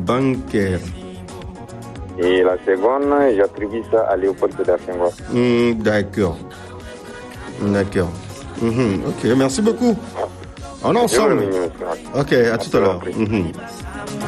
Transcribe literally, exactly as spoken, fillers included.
bancaire. Et la seconde, j'attribue ça à Léopold Sédar Senghor. Mmh, d'accord. D'accord. Mmh, ok, merci beaucoup. On est ensemble. Ok, à tout à l'heure. Mmh.